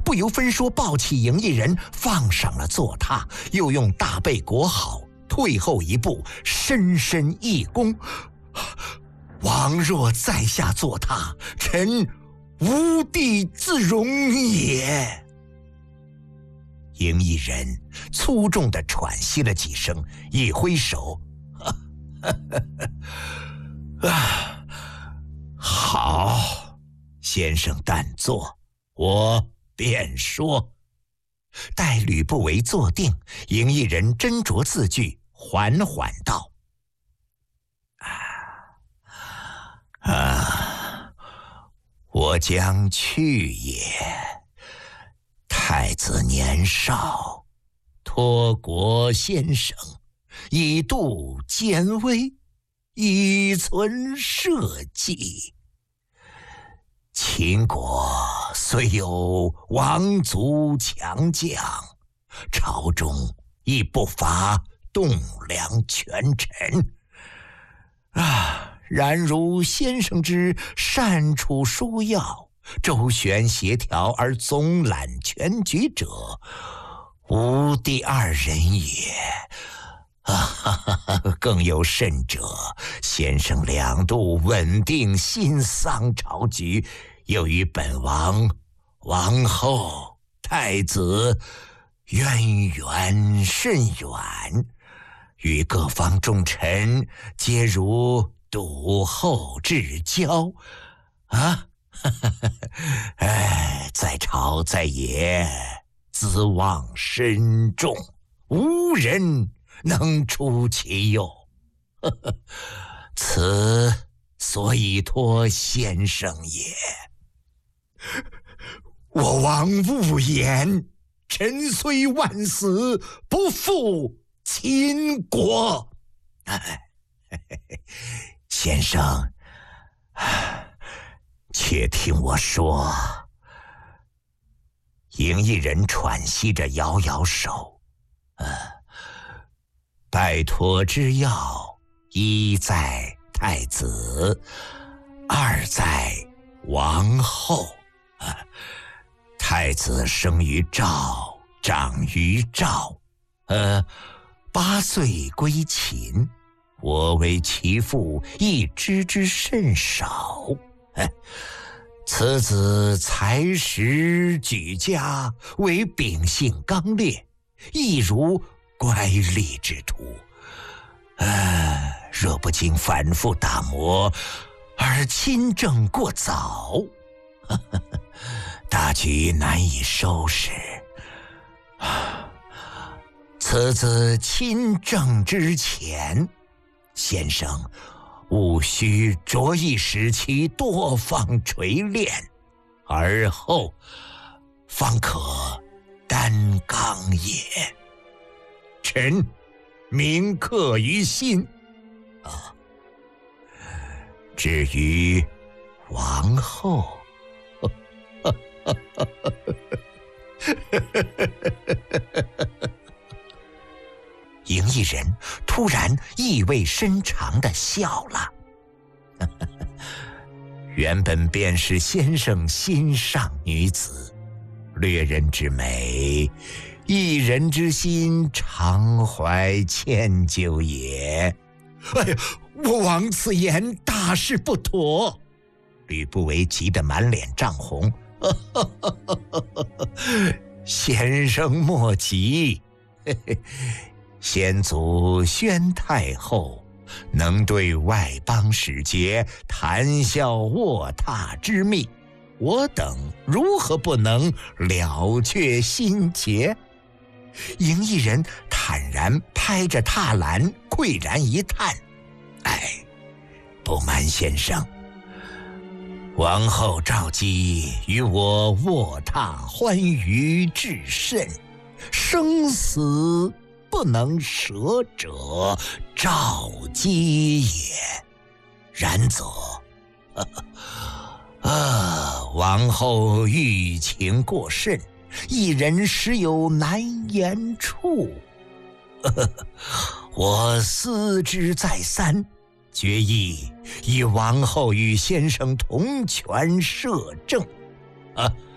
不由分说抱起赢异人，放上了坐榻，又用大背裹好，退后一步，深深一躬：“王若在下坐榻，臣无地自容也。”赢异人粗重地喘息了几声，一挥手：“好，先生但坐，我便说。”待吕不韦坐定，赢异人斟酌字句，缓缓道：“我将去也。太子年少，托国先生，以度艰危，以存社稷。秦国虽有王族强将，朝中亦不乏栋梁权臣。然如先生之善处枢要，周旋协调而总揽全局者，无第二人也。更有甚者，先生两度稳定新丧朝局，又与本王、王后、太子渊源甚远，与各方重臣皆如笃厚至交。在朝在野，资望深重，无人能出其右。此所以托先生也。我王勿言，臣虽万死，不负秦国。先生，且听我说。赢异人喘息着摇摇手，拜托之要，一在太子，二在王后。太子生于赵，长于赵，8岁归秦，我为其父，亦知之甚少。此子才识举家，为秉性刚烈，亦如乖戾之徒。若不经反复打磨，而亲政过早，大局难以收拾。此子亲政之前，先生务须着意使其多方锤炼，而后方可担纲也。臣铭刻于心。至于王后，赢异人突然意味深长地笑了。原本便是先生心上女子，掠人之美，一人之心，常怀歉疚也。我王此言大事不妥。吕不韦急得满脸涨红。先生莫急，先祖宣太后能对外邦使节谈笑卧榻之密，我等如何不能了却心结？赢异人坦然拍着榻栏，喟然一叹：不瞒先生，王后赵姬与我卧榻欢愉至甚，生死不能舍者赵姬也。然则王后欲情过甚，一人实有难言处。我思之再三，决意以王后与先生同权摄政。